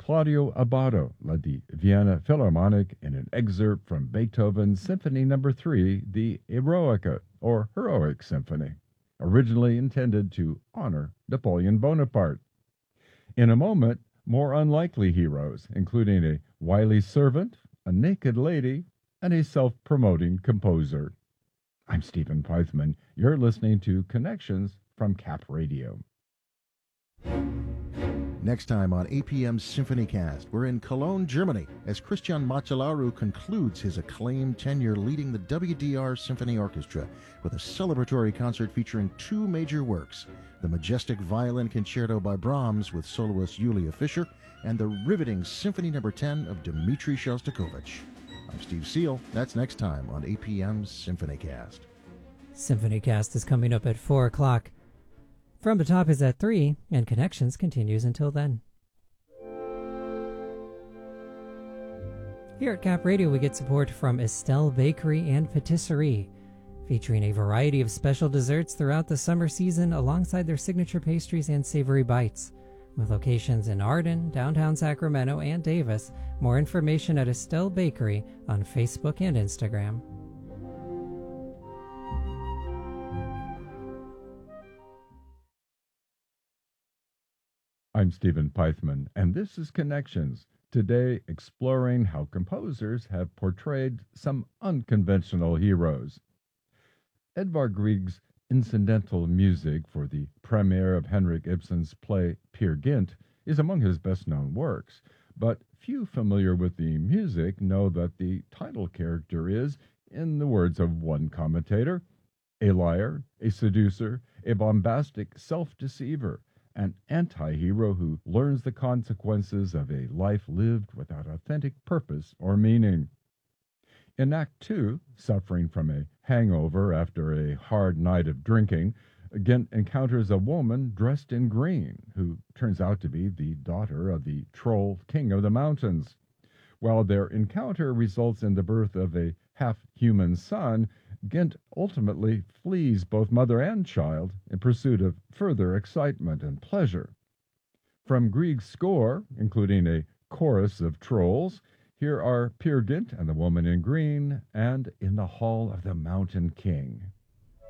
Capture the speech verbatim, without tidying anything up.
Claudio Abbado led the Vienna Philharmonic in an excerpt from Beethoven's Symphony Number three, the Eroica, or Heroic Symphony, originally intended to honor Napoleon Bonaparte. In a moment, more unlikely heroes, including a wily servant, a naked lady, and a self-promoting composer. I'm Stephen Pythman. You're listening to Connections from Cap Radio. Next time on A P M's SymphonyCast, we're in Cologne, Germany, as Christian Macellaro concludes his acclaimed tenure leading the W D R Symphony Orchestra with a celebratory concert featuring two major works, the majestic Violin Concerto by Brahms with soloist Julia Fischer, and the riveting Symphony Number ten of Dmitri Shostakovich. I'm Steve Seal. That's next time on A P M's SymphonyCast. SymphonyCast is coming up at four o'clock. From the Top is at three, and Connections continues until then. Here at Cap Radio, we get support from Estelle Bakery and Patisserie, featuring a variety of special desserts throughout the summer season alongside their signature pastries and savory bites. With locations in Arden, downtown Sacramento, and Davis, more information at Estelle Bakery on Facebook and Instagram. I'm Stephen Pythman, and this is Connections, today exploring how composers have portrayed some unconventional heroes. Edvard Grieg's incidental music for the premiere of Henrik Ibsen's play Peer Gynt is among his best-known works, but few familiar with the music know that the title character is, in the words of one commentator, a liar, a seducer, a bombastic self-deceiver, an anti-hero who learns the consequences of a life lived without authentic purpose or meaning. In Act Two, suffering from a hangover after a hard night of drinking, Gynt encounters a woman dressed in green, who turns out to be the daughter of the troll king of the mountains. While their encounter results in the birth of a half-human son, Gynt ultimately flees both mother and child in pursuit of further excitement and pleasure. From Grieg's score, including a chorus of trolls, here are Peer Gynt and the Woman in Green and In the Hall of the Mountain King.